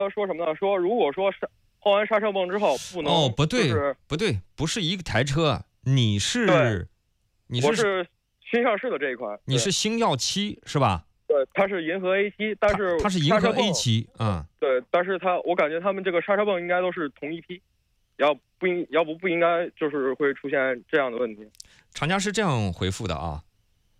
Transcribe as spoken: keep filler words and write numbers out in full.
说什么呢？说如果说刹换完刹车泵之后不能哦，不对， 就是不对，不是一台车，你是你是我是新上市的这一款， 你是星耀七是吧？ 对，它是银河 A 七，但是它是银河 A 七啊。 对，但是它我感觉他们这个刹车泵应该都是同一批，要不应要不不应该就是会出现这样的问题。 厂家是这样回复的啊，